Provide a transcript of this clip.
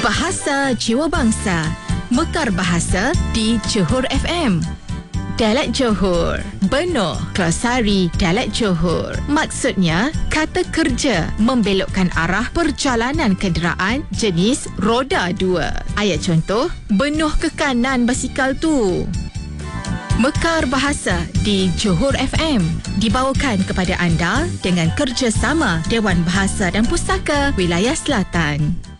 Bahasa Jiwa Bangsa. Mekar bahasa di Johor FM. Dialek Johor. Benoh, Kelosari, dialek Johor. Maksudnya, kata kerja membelokkan arah perjalanan kenderaan jenis roda 2. Ayat contoh, benoh ke kanan basikal tu. Mekar bahasa di Johor FM dibawakan kepada anda dengan kerjasama Dewan Bahasa dan Pustaka Wilayah Selatan.